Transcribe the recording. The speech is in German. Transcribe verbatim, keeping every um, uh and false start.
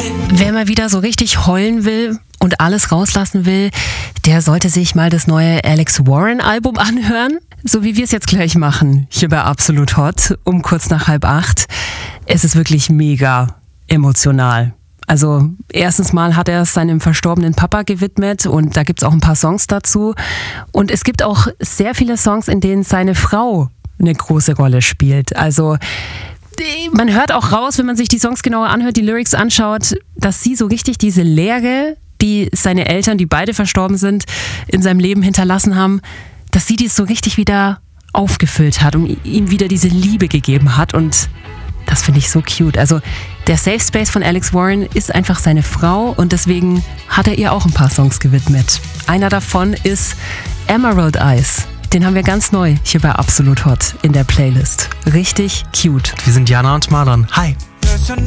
Wer mal wieder so richtig heulen will und alles rauslassen will, der sollte sich mal das neue Alex Warren Album anhören. So wie wir es jetzt gleich machen, hier bei Absolut Hot, um kurz nach halb acht. Es ist wirklich mega emotional. Also erstens mal hat er es seinem verstorbenen Papa gewidmet und da gibt's auch ein paar Songs dazu. Und es gibt auch sehr viele Songs, in denen seine Frau eine große Rolle spielt. Also man hört auch raus, wenn man sich die Songs genauer anhört, die Lyrics anschaut, dass sie so richtig diese Leere, die seine Eltern, die beide verstorben sind, in seinem Leben hinterlassen haben, dass sie dies so richtig wieder aufgefüllt hat und ihm wieder diese Liebe gegeben hat. Und das finde ich so cute. Also der Safe Space von Alex Warren ist einfach seine Frau und deswegen hat er ihr auch ein paar Songs gewidmet. Einer davon ist Emerald Eyes. Den haben wir ganz neu hier bei Absolut Hot in der Playlist. Richtig cute. Wir sind Jana und Marlon. Hi.